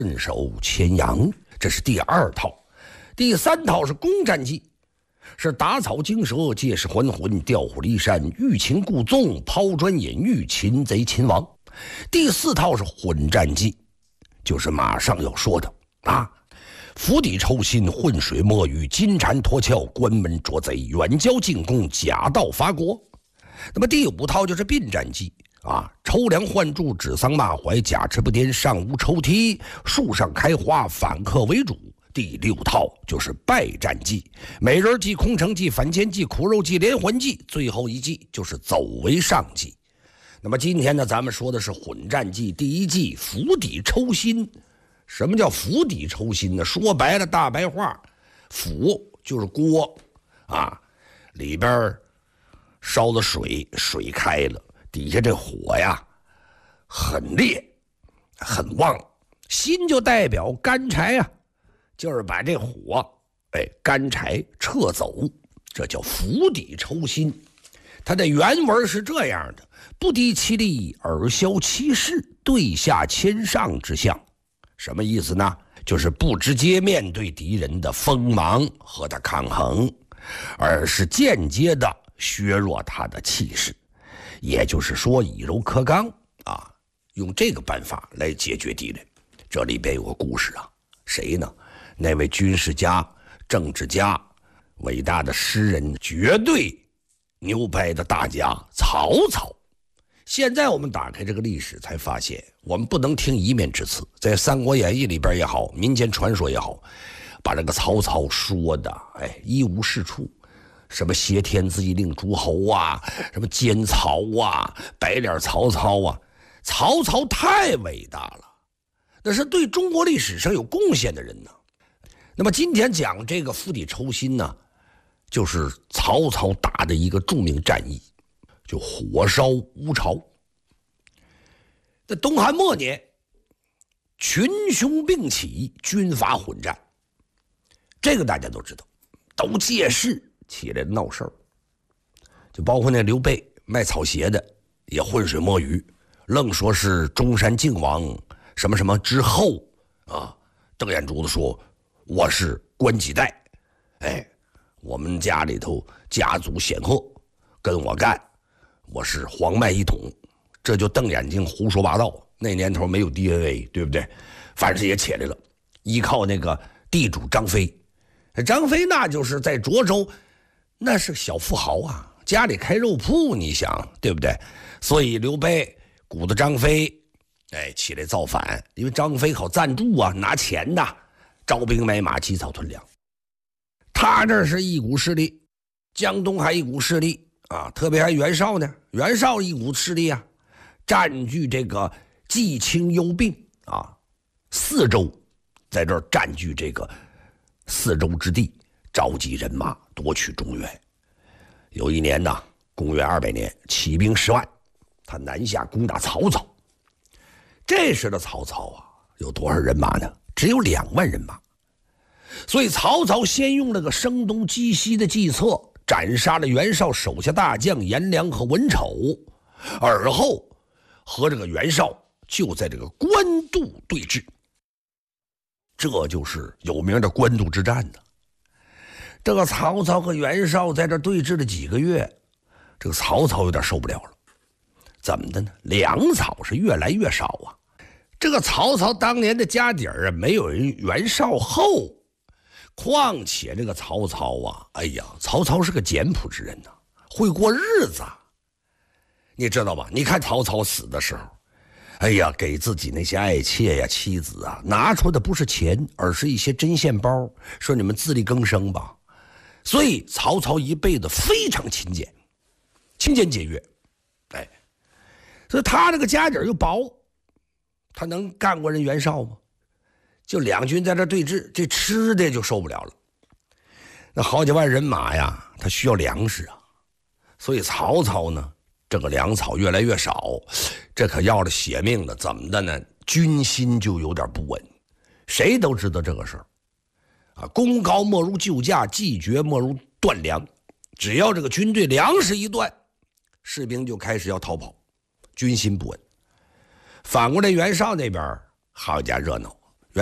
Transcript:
镇守乾阳，这是第2套。第3套是攻占记，是打草惊蛇，借势还魂，调虎离山，欲擒故纵，抛砖引玉，擒贼擒王。第4套是混战记，就是马上要说的啊。釜底抽薪，浑水摸鱼，金蝉脱壳，关门捉贼，远交近攻，假道伐国。那么第5套就是并战记啊，抽梁换柱，指桑骂槐，假持不颠，上无抽屉，树上开花，反客为主。第6套就是败战记，美人计、空城计、反间计、苦肉计、连环计，最后一计就是走为上计。那么今天呢，咱们说的是混战记第1计釜底抽薪。什么叫釜底抽薪呢？说白了，大白话，釜就是锅啊，里边烧的水，水开了，底下这火呀很烈很旺，薪就代表干柴啊，就是把这火干柴撤走，这叫釜底抽薪。它的原文是这样的：不敌其力，而消其势，对下谦上之象。什么意思呢？就是不直接面对敌人的锋芒和他抗衡，而是间接的削弱他的气势，也就是说以柔克刚啊，用这个办法来解决敌人。这里边有个故事啊，谁呢？那位军事家、政治家、伟大的诗人，绝对牛掰的大家曹操。现在我们打开这个历史，才发现我们不能听一面之词。在《三国演义》里边也好，民间传说也好，把这个曹操说的一无是处，什么挟天子以令诸侯啊，什么奸曹啊，白脸曹操啊，曹操太伟大了，那是对中国历史上有贡献的人呢。那么今天讲这个釜底抽薪呢，就是曹操打的一个著名战役，就火烧乌巢。在东汉末年，群雄并起，军阀混战，这个大家都知道，都借势起来闹事儿。就包括那刘备卖草鞋的，也浑水摸鱼，愣说是中山靖王什么什么之后啊。邓眼珠子说：“我是官几代，我们家里头家族显赫，跟我干，我是黄脉一统。”这就瞪眼睛胡说八道。那年头没有 DNA， 对不对？反正也起来了，依靠那个地主张飞。张飞那就是在涿州，那是小富豪啊，家里开肉铺，你想对不对？所以刘备鼓捣张飞，起来造反，因为张飞好赞助啊，拿钱的，招兵买马，积草屯粮。他这是一股势力，江东还一股势力啊，特别还袁绍呢，袁绍一股势力啊。占据这个冀青幽并啊4州，在这儿占据这个4州之地，召集人马夺取中原。有一年呢，公元200年，起兵10万，他南下攻打曹操。这时的曹操啊，有多少人马呢？只有2万人马。所以曹操先用了个声东击西的计策，斩杀了袁绍手下大将颜良和文丑，而后和这个袁绍就在这个官渡对峙，这就是有名的官渡之战呢。这个曹操和袁绍在这对峙了几个月，这个曹操有点受不了了。怎么的呢？粮草是越来越少啊。这个曹操当年的家底儿啊，没有人袁绍厚。况且这个曹操啊，曹操是个简朴之人呐，会过日子。你知道吧？你看曹操死的时候，给自己那些爱妾呀、妻子啊，拿出的不是钱，而是一些针线包，说你们自力更生吧。所以曹操一辈子非常勤俭，勤俭节约，所以他这个家底又薄，他能干过人袁绍吗？就两军在这对峙，这吃的就受不了了。那好几万人马呀，他需要粮食啊，所以曹操呢，这个粮草越来越少，这可要了血命的。怎么的呢？军心就有点不稳。谁都知道这个事儿啊，功高莫如救驾，计绝莫如断粮。只要这个军队粮食一断，士兵就开始要逃跑，军心不稳。反过来袁绍那边好家热闹，